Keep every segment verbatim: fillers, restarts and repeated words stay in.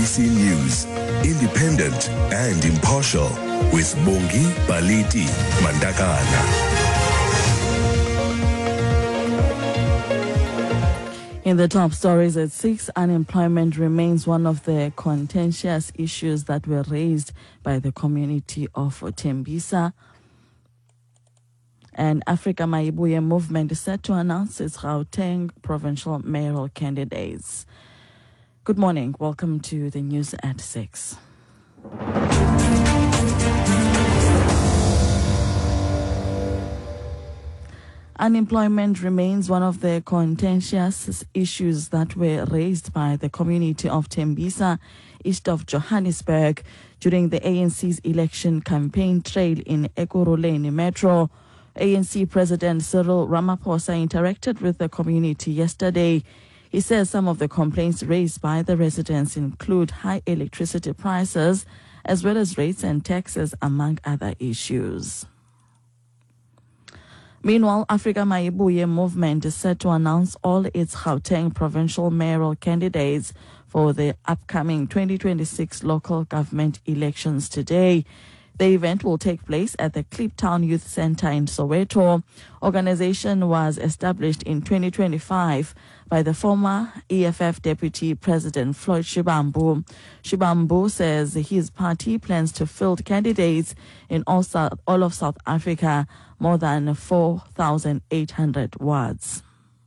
C News, independent and impartial, with Bongi Baliti Mandakana. In the top stories at six, unemployment remains one of the contentious issues that were raised by the community of Tembisa. And Africa Maibuye movement is set to announce its Gauteng provincial mayoral candidates. Good morning. Welcome to the news at six. Unemployment remains one of the contentious issues that were raised by the community of Tembisa, east of Johannesburg, during the A N C's election campaign trail in Ekurhuleni Metro. A N C President Cyril Ramaphosa interacted with the community yesterday. He says some of the complaints raised by the residents include high electricity prices, as well as rates and taxes, among other issues. Meanwhile, Africa Maibuye movement is set to announce all its Gauteng provincial mayoral candidates for the upcoming twenty twenty-six local government elections today. The event will take place at the Kliptown Youth Center in Soweto. Organization was established in twenty twenty-five by the former E F F Deputy President Floyd Shivambu. Shivambu says his party plans to field candidates in all, South, all of South Africa, more than four thousand eight hundred wards.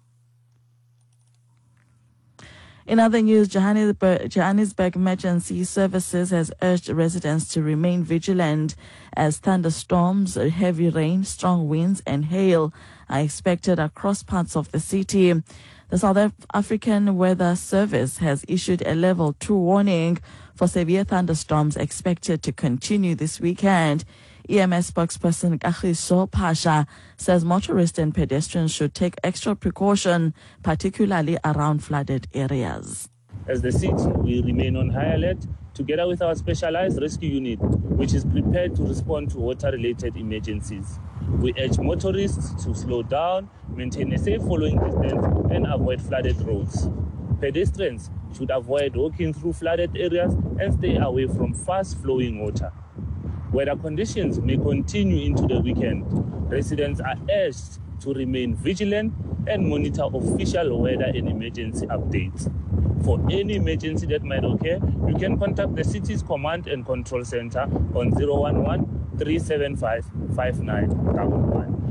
In other news, Johannesburg, Johannesburg Emergency Services has urged residents to remain vigilant as thunderstorms, heavy rain, strong winds and hail are expected across parts of the city. The South African Weather Service has issued a level two warning for severe thunderstorms expected to continue this weekend. E M S spokesperson Kagiso Pasha says motorists and pedestrians should take extra precaution, particularly around flooded areas. As the city, we remain on high alert together with our specialized rescue unit, which is prepared to respond to water-related emergencies. We urge motorists to slow down, maintain a safe following distance, and avoid flooded roads. Pedestrians should avoid walking through flooded areas and stay away from fast-flowing water. Weather conditions may continue into the weekend. Residents are urged to remain vigilant and monitor official weather and emergency updates. For any emergency that might occur, you can contact the city's Command and Control Center on zero one one, three seven five, five nine one one.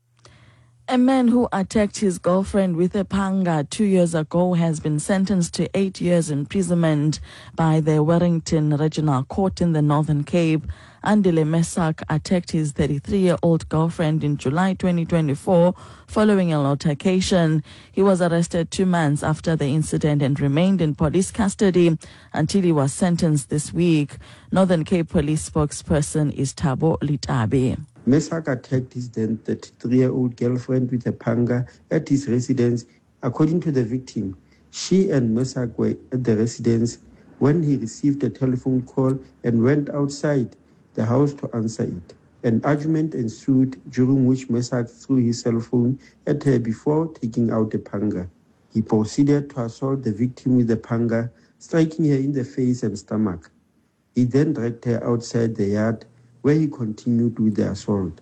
A man who attacked his girlfriend with a panga two years ago has been sentenced to eight years imprisonment by the Warrington Regional Court in the Northern Cape. Andile Mesak attacked his thirty-three-year-old girlfriend in July twenty twenty-four following an altercation. He was arrested two months after the incident and remained in police custody until he was sentenced this week. Northern Cape Police spokesperson is Thabo Litabe. Mesak attacked his then thirty-three-year-old girlfriend with a panga at his residence. According to the victim, she and Mesak were at the residence when he received a telephone call and went outside the house to answer it. An argument ensued, during which Mesak threw his cell phone at her before taking out the panga. He proceeded to assault the victim with the panga, striking her in the face and stomach. He then dragged her outside the yard, where he continued with the assault.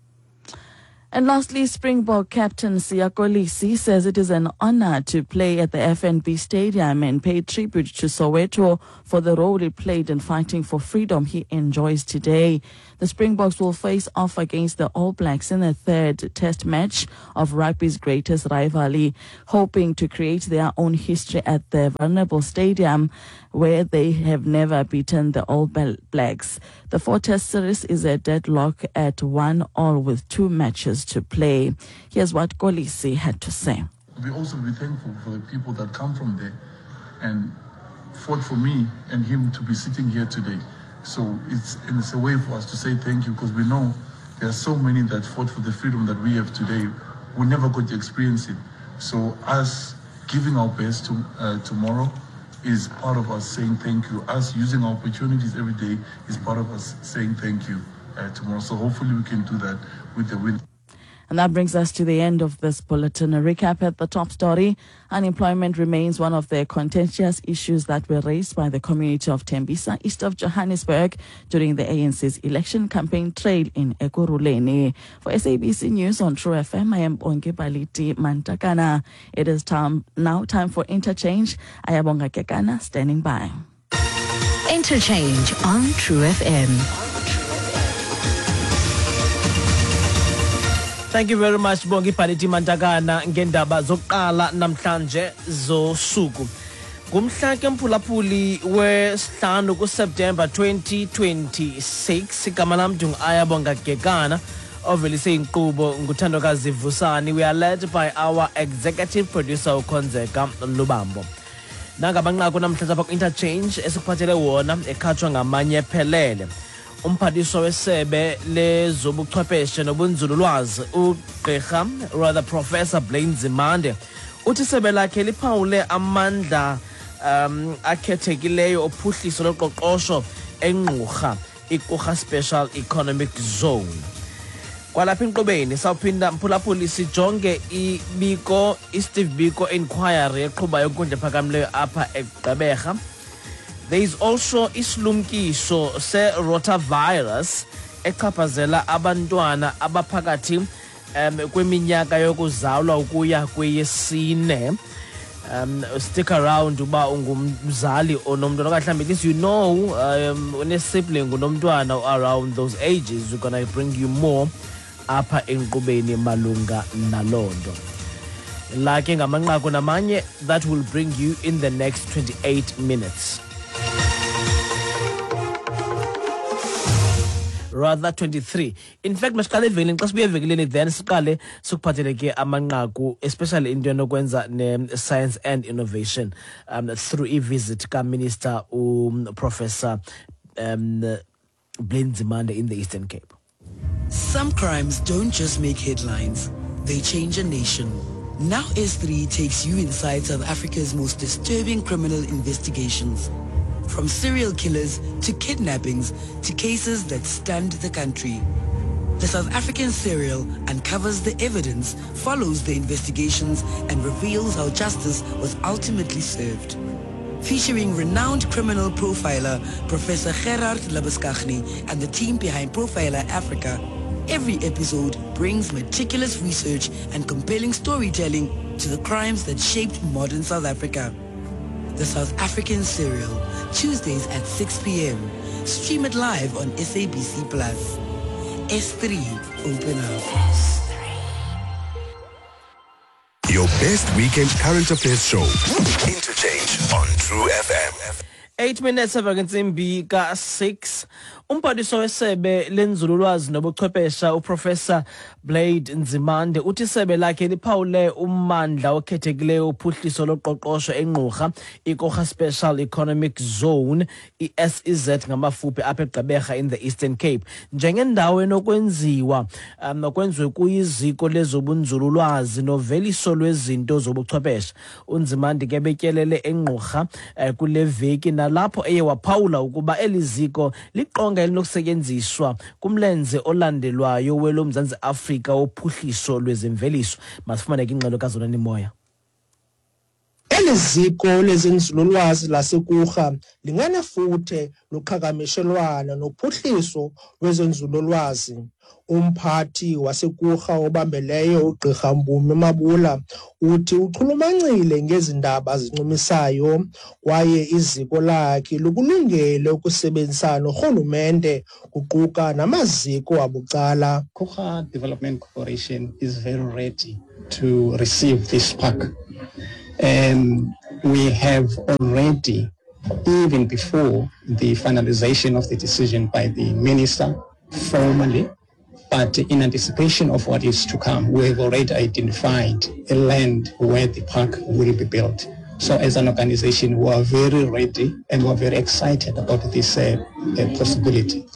And lastly, Springbok captain Siya Kolisi says it is an honor to play at the F N B Stadium and pay tribute to Soweto for the role he played in fighting for freedom he enjoys today. The Springboks will face off against the All Blacks in the third test match of rugby's greatest rivalry, hoping to create their own history at the vulnerable stadium where they have never beaten the All Blacks. The four-test series is a deadlock at one all with two matches to play. Here's what Kolisi had to say. We also be thankful for the people that come from there and fought for me and him to be sitting here today. So it's, it's a way for us to say thank you, because we know there are so many that fought for the freedom that we have today. We never got to experience it. So us giving our best to, uh, tomorrow is part of us saying thank you. Us using our opportunities every day is part of us saying thank you uh, tomorrow. So hopefully we can do that with the win. And that brings us to the end of this bulletin. A recap at the top story. Unemployment remains one of the contentious issues that were raised by the community of Tembisa, east of Johannesburg, during the A N C's election campaign trail in Ekurhuleni. For S A B C News on True F M, I am Bongi Baliti Mantakana. It is time now time for Interchange. Ayabonga Kekana standing by. Interchange on True F M. Thank you very much, Bongi Paliti Mantakana. Ngendaba zokuqala namhlanje zosuku. Ngumhla ke mphulaphuli wesihlanu kuSeptember twenty twenty-six. Igama lam Ayabonga Kekana. Ovelise inkqubo nguthandokazi Vusani. We are led by our executive producer uKonzeka Lubambo. Nangabanqaku namhlanje apha ku-Interchange esikuphathele wona ekhatshwa ngamanye phelele. Umphathiswa wesebe lezobuchwepheshe nobunzululwazi ugqirha rather Professor Blaine Nzimande uthi isebe lakhe liphawule amandla um akhethekileyo ophuhliso loqoqosho engqurha iKurha Special Economic Zone. Kwalapha inkqubeni sawuphinda mphulaphuli sijonge ibiko iSteve Biko inquiry eqhubayo enkundla ephakamileyo apha eGqeberha. There is also isilumkiso se-rotavirus echaphazela abantwana abaphakathi um, kweminyaka yokuzalwa ukuya kweyesine. Um, stick around uba ungumzali onomntwana okanye mhlawumbi at least you know um, une-sibling unomntwana around those ages. We're gonna bring you more apha enkqubeni malunga nalondo. Like ngamanqaku namanye that will bring you in the next twenty-eight minutes. Rather twenty-three. In fact, masiqale evenkileni xa sibuye evenkileni then siqale sikuphathele ke amanqaku especially into yokwenza ne-science and innovation um, through a-visit ka-Minister um, Professor um, Blaine Nzimande in the Eastern Cape. Some crimes don't just make headlines, they change a nation. Now S three takes you inside South Africa's most disturbing criminal investigations. From serial killers to kidnappings to cases that stunned the country. The South African serial uncovers the evidence, follows the investigations, and reveals how justice was ultimately served. Featuring renowned criminal profiler Professor Gerard Labuschagne and the team behind Profiler Africa, every episode brings meticulous research and compelling storytelling to the crimes that shaped modern South Africa. The South African Serial, Tuesdays at six p.m. Stream it live on S A B C Plus. S three, open up. S three. Your best weekend current affairs show. Interchange on True F M. Eight minutes evakensimbi ka six. Umphathiswa wesebe lenzululwazi nobuchwephesha uProfessor Blaine Nzimande uthi isebe lakhe liphawule ummandla okhethekileyo uphuhliso loqoqosho engqurha iKurha Special Economic Zone i-S E Z ngamafuphi apha eGqeberha in the Eastern Cape njengendawo enokwenziwa um, nokwenziwe kuyiziko lezobunzululwazi noveliso lwezinto zobuchwephesha. uNzimande ke betyelele engqurha uh, kule veki nalapho eye waphawula ukuba eliziko liqonga elinokusetyenziswa kumlenze olandelwayo welo Mzantsi Afrika wophuhliso lwezemveliso. Masifumaneke ingxelo kaZonani Moya. Eliziko lezenzululwazi laseKurha linganefuthe loqhagamshelwano nophuhliso lwezenzululwazi. Umphathi waseKurha obambeleyo uGqirha Mpumi Mabula uthi uchulumancile ngezindaba zincumisayo kwaye iziko lakhe lokulungele ukusebenzisana norhulumente kuquka namaziko abucala. Kurha Development Corporation is very ready to receive this park. And we have already, even before the finalization of the decision by the minister formally, but in anticipation of what is to come, we have already identified a land where the park will be built. So as an organization, we are very ready and we are very excited about this uh, uh, possibility.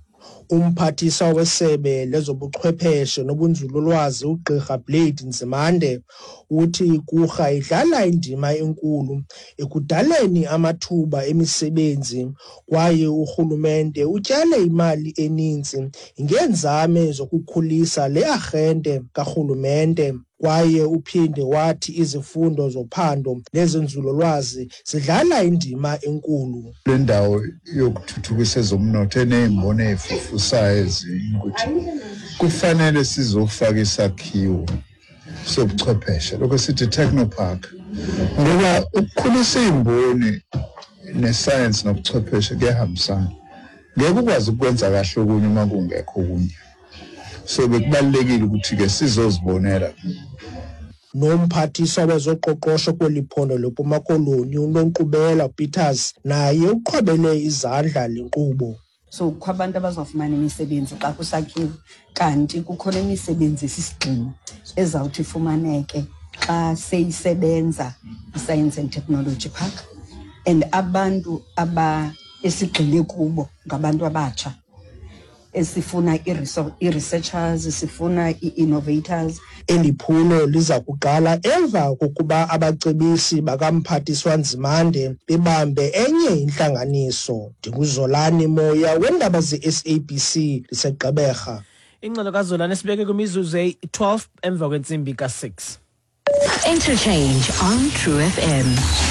Umphathiswa wesebe lezobuchwepheshe nobunzululwazi uGqirha Blade Nzimande uthi ikurha idlala indima enkulu ekudaleni amathuba emisebenzi kwaye urhulumente utyale imali eninzi ngeenzame zokukhulisa le arhente karhulumente. Kwaye uphinde wathi izifundo zophando nezenzululwazi zidlala indima enkulu. Le ndawo yokuthuthukisa ezomnotho eneembono ezifufusayo ezinye ukuthi kufanele sizofaka isakhiwo sobuchwepheshe lokho sithi technopark, ngoba ukukhulisa iimboni nescience nobuchwepheshe kuyahambisana. Ngeke ukwazi ukwenza kahle okunye uma kungekho okunye, so bekubalulekile ukuthi-ke sizozibonela. Nomphathiswa wezoqoqosho kweli phondo leMpuma Koloni uNonkqubela Peters naye uqhwabele izandla le nkqubo. So kukho abantu abazofumana imisebenzi xa kusakhiwe, kanti kukhona imisebenzi esisigxina ezawuthi ifumaneke xa seyisebenza i-Science and Technology Park, and abantu aba esigxile kubo ngabantu abatsha esifuna i-researchers, sifuna i-innovators. Eli phulo liza kuqala emva kokuba abacebisi bakamphathiswa Nzimande bebambe enye intlanganiso. Ndinguzolani Moya weendaba ze-S A B C liseGqeberha. Ingxelo kaZolani sibeke kwimizuzu eyi-twelve emva kwentsimbi ka-six. Interchange on True F M.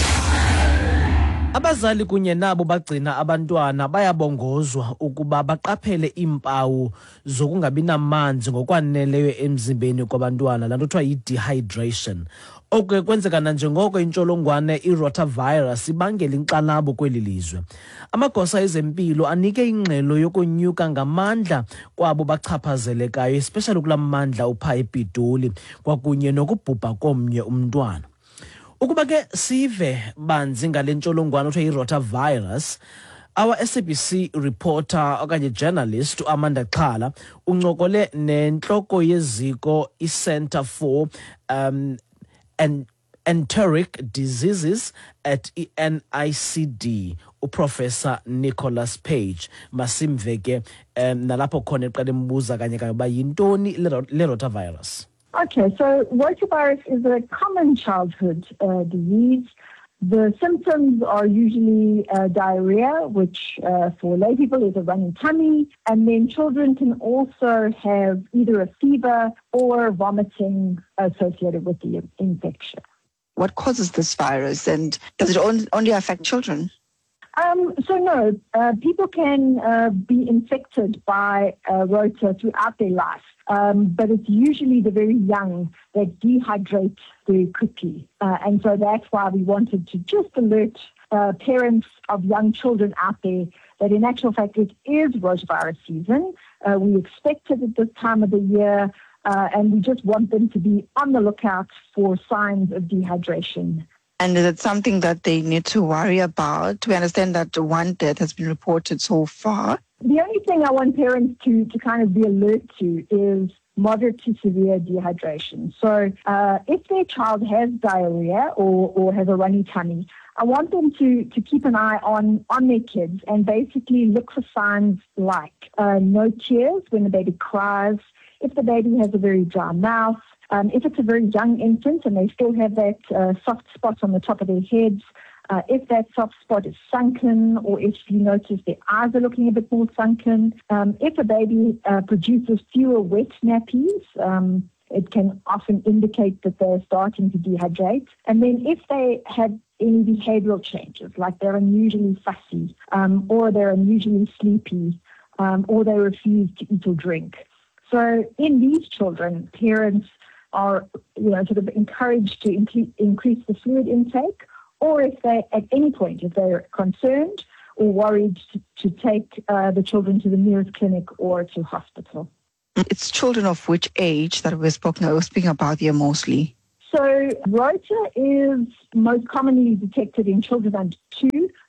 Abazali kunye nabo bagcina abantwana bayabongozwa ukuba baqaphele iimpawu zokungabi namanzi ngokwaneleyo emzimbeni kwabantwana, laa nto kuthiwa yi-dehydration. Oku kwenzeka nanjengoko intsholongwane i-rotavirus ibangela inkxalabo kweli lizwe. Amagosa ezempilo anike ingxelo yokonyuka ngamandla kwabo bachaphazelekayo, especially kulaa mmandla upha ePitoli, kwakunye nokubhubha komnye umntwana. Ukuba ke sive banzi ngale ntsholongwane kuthiwa yi-rotavirus, our S A B C reporter okanye journalist Amanda Xhala uncokole nentloko yeziko i-Center for um and Enteric Diseases at N I C D, uProfessor Nicholas Page. Masimveke um, nalapho khona eqale mbuza kanye kanye ba yintoni le rotavirus. Okay, so rotavirus is a common childhood uh, disease. The symptoms are usually uh, diarrhea, which uh, for lay people is a running tummy, and then children can also have either a fever or vomiting associated with the infection. What causes this virus, and does it on- only affect children? Um, so no, uh, people can uh, be infected by uh, rota throughout their life, um, but it's usually the very young that dehydrate very quickly. Uh, and so that's why we wanted to just alert uh, parents of young children out there that in actual fact it is rotavirus season. Uh, we expect it at this time of the year, uh, and we just want them to be on the lookout for signs of dehydration. And is it something that they need to worry about? We understand that one death has been reported so far. The only thing I want parents to, to kind of be alert to is moderate to severe dehydration. So uh, if their child has diarrhea or, or has a runny tummy, I want them to, to keep an eye on, on their kids and basically look for signs like uh, no tears when the baby cries, if the baby has a very dry mouth, Um, if it's a very young infant and they still have that uh, soft spot on the top of their heads, uh, if that soft spot is sunken, or if you notice their eyes are looking a bit more sunken, um, if a baby uh, produces fewer wet nappies, um, it can often indicate that they're starting to dehydrate. And then if they have any behavioral changes, like they're unusually fussy, um, or they're unusually sleepy, um, or they refuse to eat or drink. So in these children, parents are, you know, sort of encouraged to in- increase the fluid intake, or if they, at any point, if they're concerned or worried, to, to take uh, the children to the nearest clinic or to hospital. It's children of which age that we're speaking, we're speaking about here mostly? So rota is most commonly detected in children under two,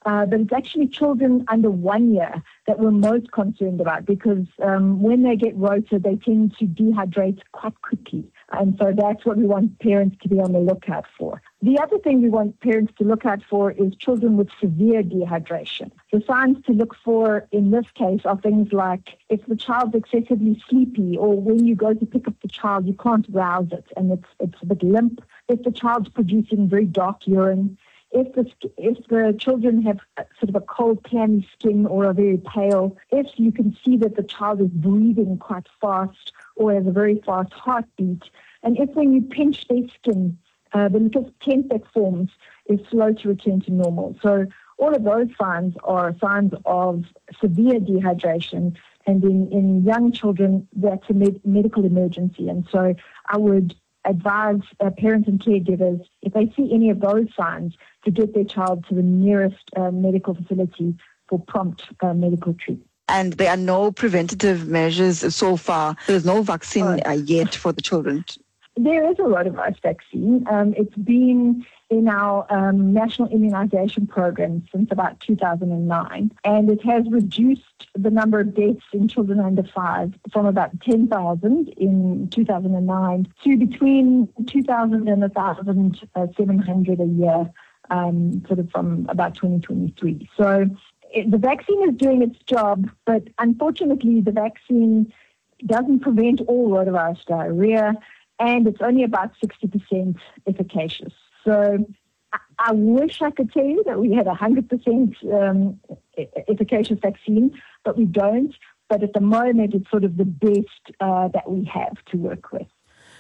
Uh, but it's actually children under one year that we're most concerned about because um, when they get rota, they tend to dehydrate quite quickly. And so that's what we want parents to be on the lookout for. The other thing we want parents to look out for is children with severe dehydration. The signs to look for in this case are things like if the child's excessively sleepy or when you go to pick up the child, you can't rouse it and it's, it's a bit limp. If the child's producing very dark urine, If the, if the children have sort of a cold, clammy skin or are very pale, if you can see that the child is breathing quite fast or has a very fast heartbeat, and if when you pinch their skin, uh, the little tent that forms is slow to return to normal. So all of those signs are signs of severe dehydration, and in, in young children, that's a med- medical emergency. And so I would advise uh, parents and caregivers, if they see any of those signs, to get their child to the nearest uh, medical facility for prompt uh, medical treatment. And there are no preventative measures so far. There's no vaccine uh, yet for the children. There is a rotavirus vaccine. Um, it's been in our um, national immunization program since about two thousand nine, and it has reduced the number of deaths in children under five from about ten thousand in two thousand nine to between two thousand and one thousand seven hundred a year, um, sort of from about twenty twenty-three. So it, the vaccine is doing its job, but unfortunately the vaccine doesn't prevent all rotavirus diarrhea, and it's only about sixty percent efficacious. So I, I wish I could tell you that we had a one hundred percent um, efficacious vaccine, but we don't. But at the moment, it's sort of the best uh, that we have to work with.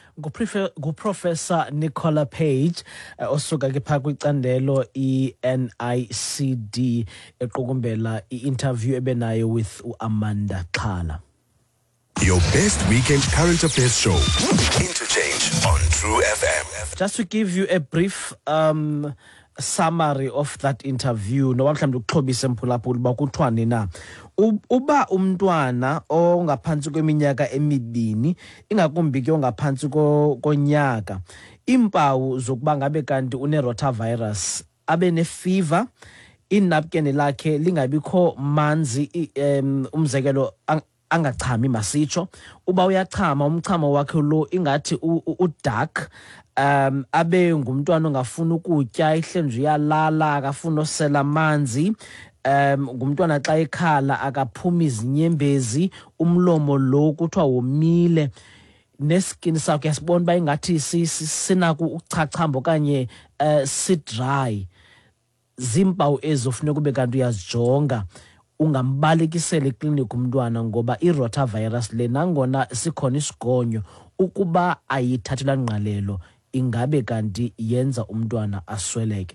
Nguprofessor Nicola Page osuka ke pha kwicandelo i-N I C D equkumbela i-interview ebenayo with Amanda Xhala. Your best weekend current affairs show. Interchange on True F M. Just to give you a brief um, summary of that interview, no mhlawumbe ukuxhobisa emphulaphula ba kuthwane na. Uba umntwana ongaphansi kweminyaka emibini, ingakumbi ke ongaphansi konyaka, impawu zokuba ngabe kanti une rotavirus, abe ne fever, inapkeni lakhe lingabikho manzi, um, umzekelo angachami masitsho, uba uyachama umchamo wakhe lo ingathi u dark, um abe ngumntwana ongafuna ukutya, ihlenje uyalala, akafuna osela amanzi, um ngumntwana xa ekhala akaphumi izinyembezi, umlomo lo kuthiwa womile, neskin sakhe yasibona ba ingathi sinaku ukuchachamba okanye uh, si dry. Zimpawu ezofuneka kube kanti uyazijonga, ungambalekisela eklinikhi umntwana ngoba i-rotavirus le nangona sikhona isigonyo ukuba ayithathela ngqalelo ingabe kanti yenza umntwana asweleke.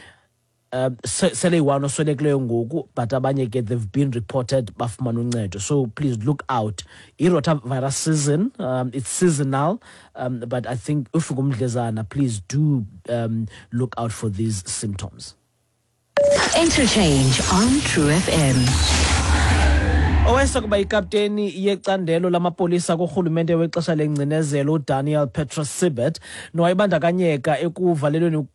Um, sele iwano swelekileyo ngoku, but abanye ke they've been reported bafumana uncedo. So please look out. I-rotavirus season, um, it's seasonal, um, but I think if ungumdlezana, please do um, look out for these symptoms. Interchange on True F M. Owesa kuba ikapteni yecandelo lamapolisa kurhulumente wexesha lengcinezelo uDaniel Petrus Sibet noyibandakanyeka ekuvalelweni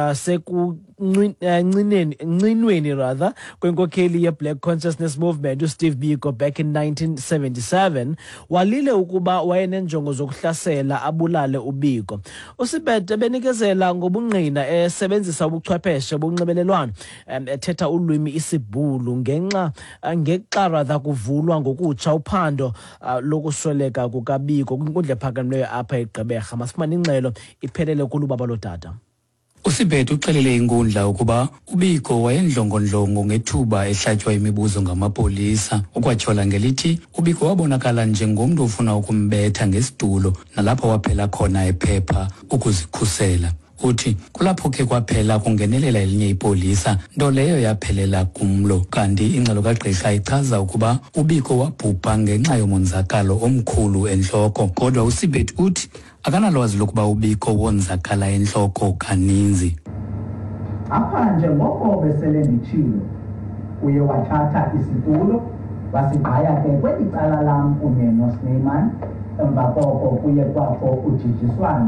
nasekuncinweni ncinweni rather kwenkokheli ye-Black Consciousness Movement uSteve Biko back in nineteen seventy-seven, walile ukuba wayenenjongo zokuhlasela abulale uBiko. uSibet ebenikezela ngobungqina esebenzisa ubuchwepheshe bonxibelelwano, um, ethetha ulwimi isiBhulu ngenxa ngexa rather vulwa ngokutsha uphando uh, lokusweleka kukabiko kwinkundla ephakamileyo apha eGqeberha. Masifumane ingxelo iphelele kulubaba lotata. uSibet uxelele inkundla ukuba uBiko wayendlongondlongo ngethuba ehlatywa imibuzo ngamapolisa, ukwatyhola ngelithi uBiko wabonakala njengomntu ofuna ukumbetha ngesitulo nalapho waphela khona ephepha ukuzikhusela. Uthi kulapho ke kwaphela kungenelela elinye ipolisa, nto leyo yaphelela kumlo. Kanti ingxelo kagqirha ichaza ukuba uBiko wabhubha ngenxa yomonzakalo omkhulu entloko, kodwa uSibet uthi akanalwazi lokuba uBiko wonzakala entloko kaninzi. Apha njengoko besele nditshilo, uye wathatha isitulo wasigqaya ke kweli cala lam kunye noSneyman, emva koko kuye kwakho ujijiswane.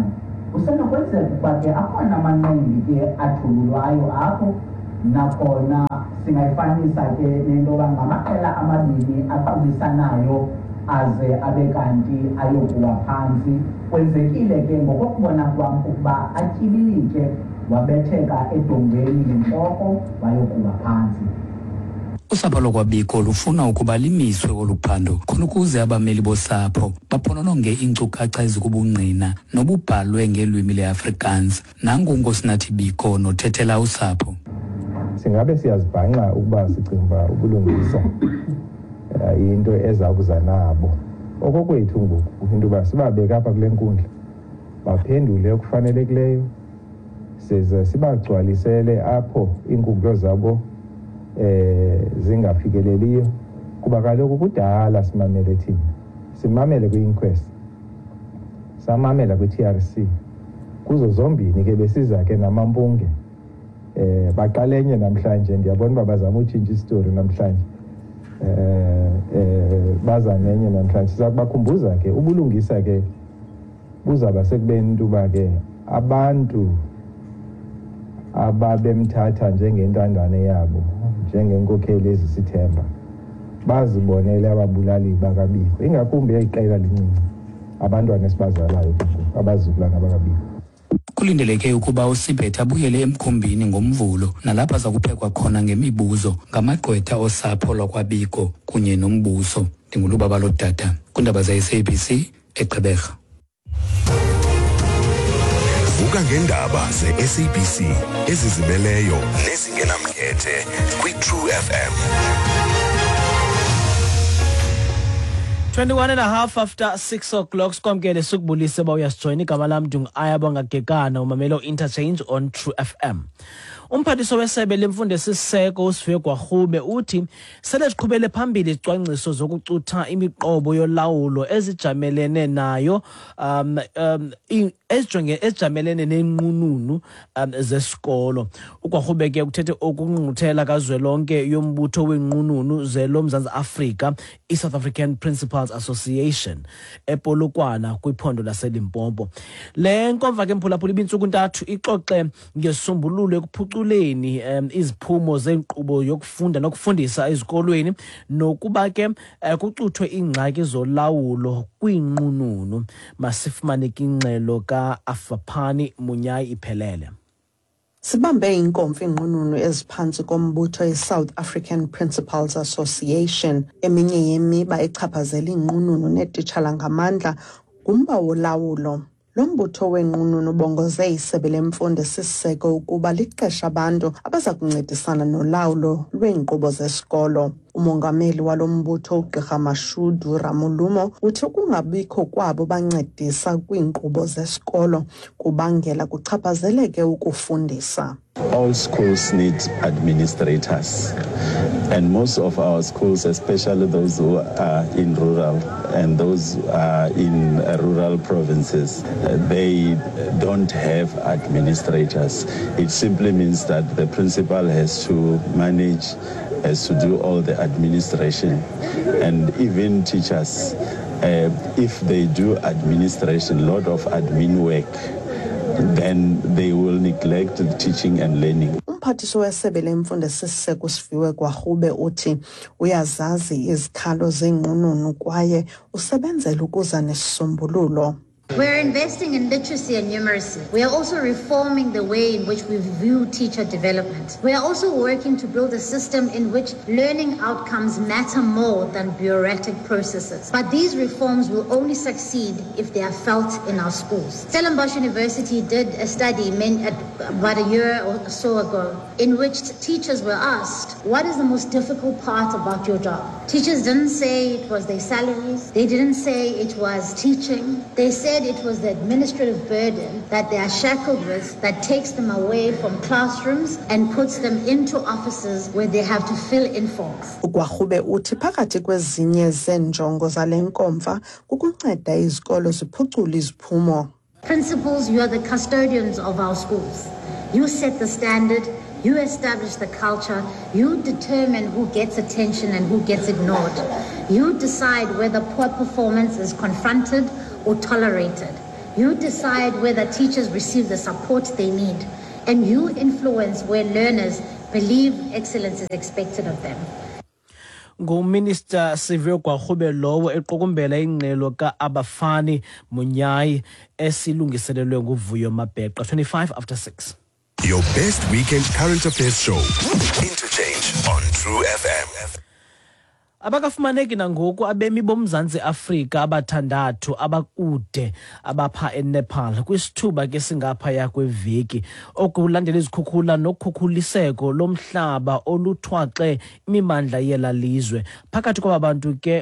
Usenokwenzeka ukuba ke akhona amanqindi ke athululwayo apho, nakhona singayifanisa ke nento yoba ngamaqela amabini aqhubisanayo aze abe kanti ayokuwa phantsi. Kwenzekile ke ngokokubona kwam ukuba atyibilike wabetheka edongeni ngentloko wayokuwa phantsi. Usapho lokwabiko lufuna ukuba limiswe oluphando khona ukuze abameli bosapho baphonononge iinkcukacha ezikubungqina nobubhalwe ngelwimi leAfrikaans. Nangu uNkosinathi Biko nothethela usapho. Singabe siyazibhanqa ukuba sicinga ubulungisa into eza kuza nabo. Okokwethu ngoku into ba sibabeka apha kule nkundla baphendule okufanelekileyo, size sibagcwalisele apho iinkukhu zabo eh zingafikeleliyo, kuba kaloku kudala simamele thina simamele kwi-inquest, samamela kwi-T R C, kuzo zombini ke besiza ke namampunge eh baqalenye namhlanje. Ndiyabona uba bazama utshintsha istory namhlanje, eh eh baza nenye namhlanje. Siza kubakhumbuza ke ubulungisa ke buzaba sekubeni into ba ke abantu ababemthatha njengentandane yabo, njengenkokheli ezisithemba, bazibonele ababulali bakabiko, ingakumbi iqela lincinci abantwana esibazalayo abazukulwana bakabiko. Kulindeleke ukuba uSiphethe abuyele emkhumbini ngomvulo, nalapha aza kuphekwa khona ngemibuzo ngamagqwetha osapho lwakwabiko kunye nombuso. Ndingulubaba lodada kundaba ze-S A B C eGqeberha. Vuka ngendaba ze-S A B C ezizimeleyo nezingenamkhethe kwi-True F M. twenty-one and a half after six o'clock. Sikwamkele sikubulise ba uyasijoyina. Igama lam ndingu-Ayabonga Gegana, umamelo Interchange on True F M. Umphathiso wesebe lemfundo esiseko uSifiwe Gwarhube uthi sele siqhubele phambili izicwangciso zokucutha imiqobo yolawulo ezijamelene nayo um um ezijonge ezijamelene nenqununu um, zesikolo. UGwarhube ke uthethe okungqungquthela kazwelonke yombutho wenqununu zelo Mzantsi Afrika, i-South African Principals Association, ePolokwana kwiphondo laseLimpopo. Le nkomfa ke mphulaphula ibintsuku ntathu ixoxe ngesombululo ekuphuculeni um, iziphumo zenkqubo yokufunda nokufundisa ezikolweni, nokuba ke uh, kucuthwe ingxaki zolawulo kwinqununu. Masifumane ingxelo ka-Afapani Munyayi iphelele. Sibambe inkomfa inqununu eziphansi kombutho i-South African Principals Association. Eminye yemiba echaphazela inqununu netitshala ngamandla ngumba wolawulo. Lo mbutho wenqununu ubongoze isebe lemfundo esiseko ukuba liqeshe abantu abaza kuncedisana nolawulo lweenkqubo zesikolo. Umongameli walo mbutho uGqirha Mashudu Ramulumo uthi ukungabikho kwabo bancedisa kwiinkqubo zesikolo kubangela kuchaphazeleke ukufundisa. All schools need administrators, and most of our schools, especially those who are in rural and those who are in uh, rural provinces, uh, they don't have administrators. It simply means that the principal has to manage, has to do all the administration, and even teachers, uh, if they do administration, a lot of admin work, then they will neglect the teaching and learning. Umphathiso wesebe lemfundo esiseko uSifiwe Gwarhube uthi uyazazi izikhalo zenqununu kwaye usebenzela ukuza nesisombululo. We're investing in literacy and numeracy. We are also reforming the way in which we view teacher development. We are also working to build a system in which learning outcomes matter more than bureaucratic processes. But these reforms will only succeed if they are felt in our schools. Stellenbosch University did a study about a year or so ago in which teachers were asked, what is the most difficult part about your job? Teachers didn't say it was their salaries. They didn't say it was teaching. They said it was the administrative burden that they are shackled with that takes them away from classrooms and puts them into offices where they have to fill in forms. uGwarhube uthi phakathi kwezinye zenjongo zale nkomfa kukunceda izikolo ziphucule iziphumo. Principals, you are the custodians of our schools. You set the standard, you establish the culture, you determine who gets attention and who gets ignored. You decide whether poor performance is confronted or tolerated. You decide whether teachers receive the support they need. And you influence where learners believe excellence is expected of them. nguMinister Sivyo Gwagube lowo eqokumbela ingxelo ka-Abafani Munyayi esilungiselelwe nguVuyo Mabheqa. Twenty-five after six. Your best weekend current affairs show. Interchange on True F M. Abakafumaneki nangoku abemi bomzantsi Afrika abathandathu abakude abapha eNepal kwisithuba ke singaphaya kweveki okulandela izikhukhula nokhukhuliseko lomhlaba oluthwaxe imimandla yela lizwe. Phakathi kwabantu ke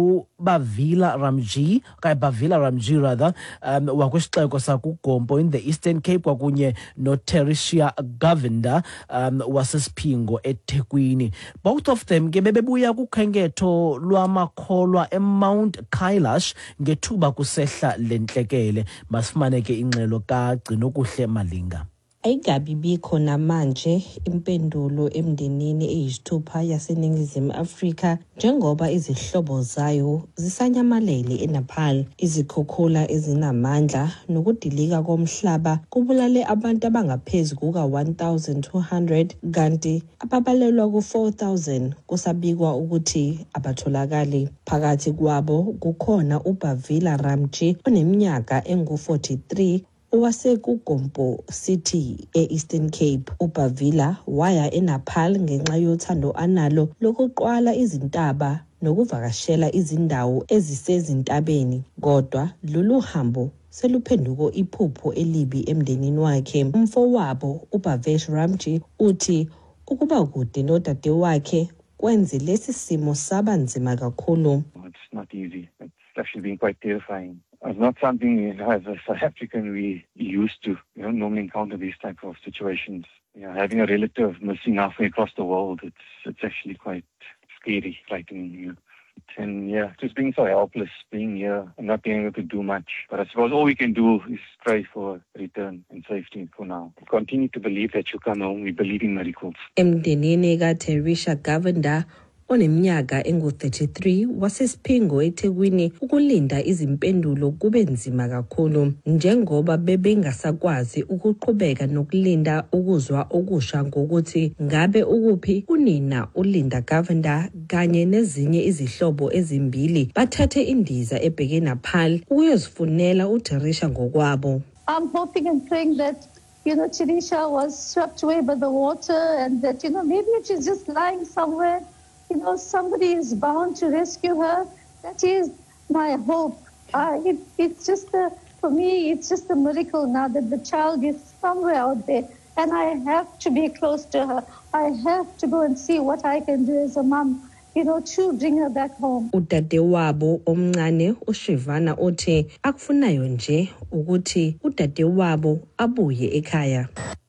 nguBavila Ramji okanye Bavila Ramji rather um, wakwisixeko sakugompo in the Eastern Cape kwakunye noTereshia Govender um, wasesiphingo eThekwini. Both of them ke bebebuya kukhenge to lwamakholwa eMount Kailash ngethuba kusehla lentlekele. Masifumaneke ingxelo kaGcinokuhle Malinga. Ayikabi bikho namanje impendulo emndenini eyisithupha yaseNingizimu Afrika njengoba izihlobo zayo zisanyamalele eNepal. Izikhukhula ezinamandla nokudilika komhlaba kubulale abantu abangaphezulu kuka one thousand two hundred kanti ababalelwa ku four thousand kusabikwa ukuthi abatholakali. Phakathi kwabo kukhona uBavila Ramji oneminyaka engu forty-three owasekugompo City e-Eastern Cape. uBavila waya eNepal ngenxa yothando analo lokuqwala izintaba nokuvakashela izindawo ezisezintabeni, kodwa lolu hambo seluphenduko iphupho elibi emndenini wakhe. Umfowabo uBavesh Ramji uthi ukuba kude nodade wakhe kwenze lesi simo saba nzima kakhulu. It's not easy. It's actually been quite terrifying. It's not something as a South African we used to. We don't normally encounter these type of situations. You know, having a relative missing halfway across the world, it's it's actually quite scary, frightening. You know. And yeah, just being so helpless, being here and not being able to do much. But I suppose all we can do is pray for return and safety for now. We continue to believe that you'll come home. We believe in miracles. Emndenini kaTereshia Govender oneminyaka engu thirty-three wasesiphingo eThekwini ukulinda izimpendulo kube nzima kakhulu njengoba bebengasakwazi ukuqhubeka nokulinda ukuzwa okusha ngokuthi ngabe ukuphi unina uLinda Govender kanye nezinye izihlobo ezimbili bathathe indiza ebheke Nepal ukuyozifunela uTereshia ngokwabo. I'm hoping and praying that you know Tereshia was swept away by the water and that you know maybe she's just lying somewhere. You know, somebody is bound to rescue her. That is my hope. Uh, it, it's just a, for me, it's just a miracle now that the child is somewhere out there. And I have to be close to her. I have to go and see what I can do as a mom, you know, to bring her back home. Udade wabo omncane uShivana uthi akufunayo nje ukuthi udade wabo abuye ekhaya.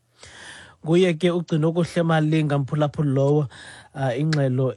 Nguye ke uGcinokuhle Malinga mphulaphula lowo uh, ingxelo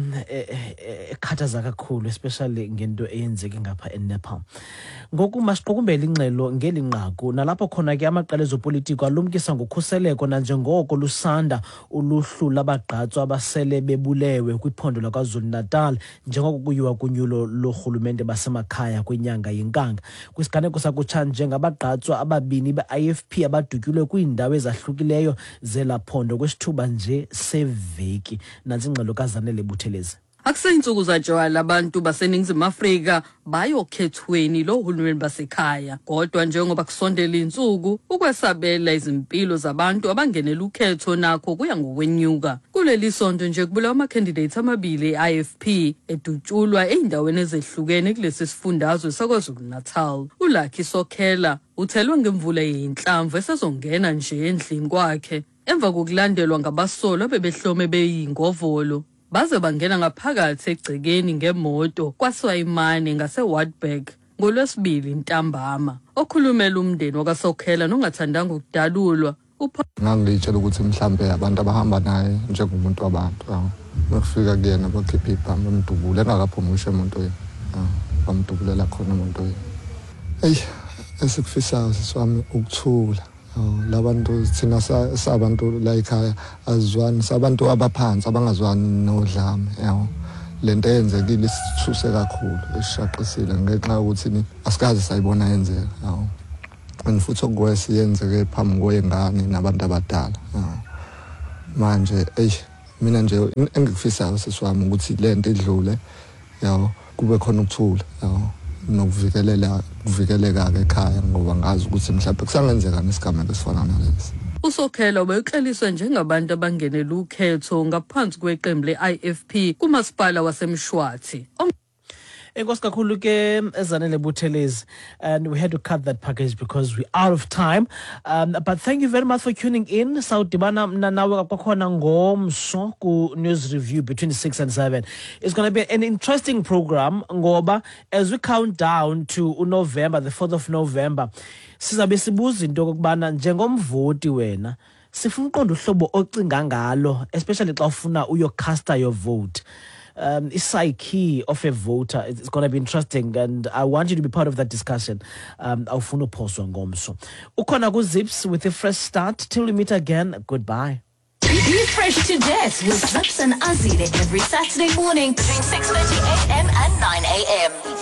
ekhathaza kakhulu especially ngento eyenzeke ngapha eNepal. Ngoku masiqokumbela ingxelo ngelinqaku nalapho khona ke amaqela ezopolitiko alumkisa ngokhuseleko nanjengoko lusanda uluhlu labagqatswa abasele bebulewe kwiphondo laKwaZulu Natal njengoko kuyiwa kunyulo lohulumente basemakhaya kwinyanga yenkanga. Kwisiganeko sakutsha njengabagqatswa ababini be-I F P abadutyulwe kwiindawo ezahlukileyo zelaphondo kwesithuba nje seveki. Nansi ingxelo kaZanele Buthelezi. Akusayinsuku zatshwala abantu baseNingizimu Afrika bayokhethweni lo hulumeni basekhaya kodwa njengoba kusondela insuku ukwesabela izimpilo zabantu abangenela ukhetho nakho kuya ngokwenyuka. Kuleli sonto nje kubulawa ama candidates amabili e-I F P edutshulwa eindaweni ezehlukene kulesi sifundazwe saKwaZulu Natal. uLucky Sokhela uthelwe ngemvula yinhlamvu esezongena nje endlini kwakhe emva kokulandelwa ngabasolo bebehlome beyingovolo baze bangena ngaphakathi egcekeni ngemoto kwaSwayimane ngaseWatberg ngolwesibili ntambama. Okhulumela umndeni wakaSokhela nongathandanga ukudalulwa ngangitshela ukuthi mhlambe abantu abahamba naye njengomuntu wabantu bafika kuyena bakhipha ibhambe emdubule engakaphumi ngisho umuntu yena bamdubulela khona umuntu yena. Ey esikufisayo siswami ukuthula labantu thina sabantu la ekhaya azwani sabantu abaphansi abangazwani nodlame yawo lento eyenzekile isithuse kakhulu esishaqisile ngenxa yokuthi ni asikaze sayibona yenzeka yawo and futhi okwesi yenzeke phambi kwengane nabantu abadala manje ey mina nje engikufisayo sesiwami ukuthi lento idlule yawo kube khona ukuthula yawo nokuvikelela kuvikeleka ke ekhaya ngoba ngazi ukuthi mhlawumbe kusangenzeka nesigameko esifana nalesi. uSokhela ubekleliswe njengabantu abangenela ukhetho ngaphansi kweqembu le-I F P kumasipala waseMshwathi. Enkosi kakhulu ke Zanele Buthelezi, and we had to cut that package because we're out of time. Um, but thank you very much for tuning in. Sawudibana mna nawe kwakhona ngomso ku news review between six and seven. It's going to be an interesting program ngoba as we count down to November, the fourth of November, sizabe sibuza into kokubana njengomvoti wena sifuna uqonda uhlobo ocinga ngalo, especially xa ufuna uyocasta your vote. Um, is psyche of a voter. It's going to be interesting, and I want you to be part of that discussion. Um, awufuna uphoswa ngomso. Ukhona ku Zips with a fresh start. Till we meet again, goodbye. Be fresh to death with Zips and Azile every Saturday morning between six thirty a m and nine a m